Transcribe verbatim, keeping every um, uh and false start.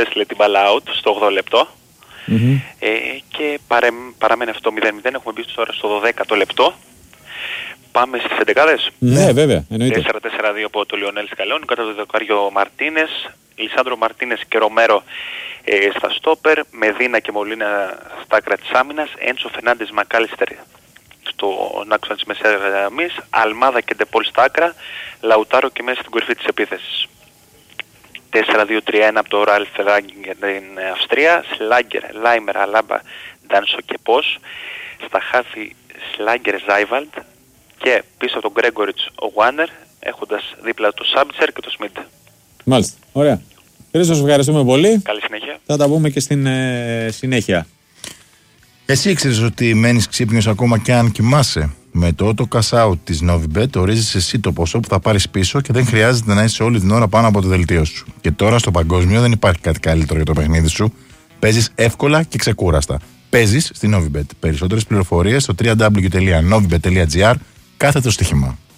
έστειλε την μπάλα out στο όγδοο λεπτό. Mm-hmm. Ε, και παρε, παραμένει αυτό μηδέν μηδέν. Έχουμε μπει τώρα στο δωδέκατο λεπτό. Πάμε στις εντεκάδες. Ναι, βέβαια, εννοείται. τέσσερα τέσσερα δύο από το Λιονέλ Σκαλόνι, κατά το δεκάριο Μαρτίνες, Λισάνδρο Μαρτίνες και Ρομέρο ε, στα στόπερ, Μεδίνα και Μολίνα στα άκρα της άμυνας, Έντσο Φερνάντες Μακάλιστερ στον άξονα της μεσαίας γραμμής, Αλμάδα και Ντεπόλ στα άκρα, Λαουτάρο και μέσα στην κορυφή της επίθεσης. τέσσερα δύο τρία ένα από το Ραλφ Ράγκινγκ στην Αυστρία, Σλάγκερ, Λάιμερ, Αλάμπα, Ντάνσο και Πώς, στα χάφη Σλάγκερ, Ζάιβαλντ και πίσω από τον Γκρέγκοριτς ο Γουάνερ, έχοντας δίπλα το Σάμπτσερ και το Σμιντ. Μάλιστα, ωραία. Χρήστο, σας ευχαριστούμε πολύ. Καλή συνέχεια. Θα τα πούμε και στην ε, συνέχεια. Εσύ ήξερες ότι μένεις ξύπνιος ακόμα και αν κοιμάσαι? Με το auto cash out της Novibet ορίζεις εσύ το ποσό που θα πάρεις πίσω και δεν χρειάζεται να είσαι όλη την ώρα πάνω από το δελτίο σου. Και τώρα στο παγκόσμιο δεν υπάρχει κάτι καλύτερο για το παιχνίδι σου. Παίζεις εύκολα και ξεκούραστα. Παίζεις στη Novibet. Περισσότερες πληροφορίες στο double-u double-u double-u τελεία novibet τελεία gr, κάθετο στοίχημα.